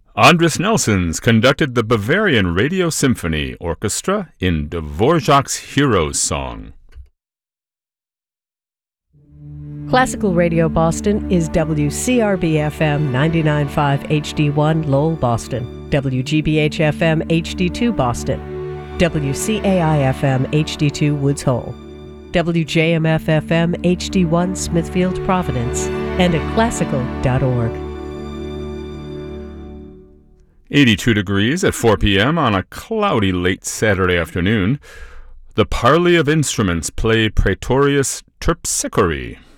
Andris Nelsons conducted the Bavarian Radio Symphony Orchestra in Dvorak's Heroes Song. Classical Radio Boston is WCRB-FM 99.5 HD1 Lowell, Boston, WGBH-FM HD2 Boston, WCAI-FM HD2 Woods Hole, WJMF-FM HD1 Smithfield, Providence, and at classical.org. 82 degrees at 4 p.m. on a cloudy late Saturday afternoon. The Parley of Instruments play Praetorius Terpsichore.